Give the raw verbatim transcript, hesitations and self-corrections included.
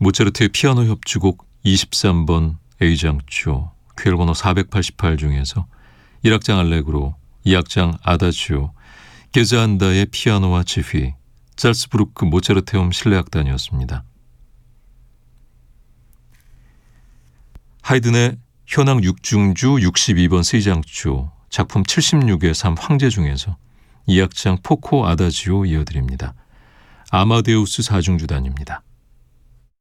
모차르트의 피아노 협주곡 이십삼 번 A장조 퀘일 번호 사백팔십팔 중에서 일 악장 알레그로, 이 악장 아다지오, 게자한다의 피아노와 지휘, 잘츠부르크 모차르테움 실내악단이었습니다. 하이든의 현악 육 중주 육십이 번 C장조 작품 칠십육의 삼 황제 중에서 이 악장 포코 아다지오 이어드립니다. 아마데우스 사 중주단입니다.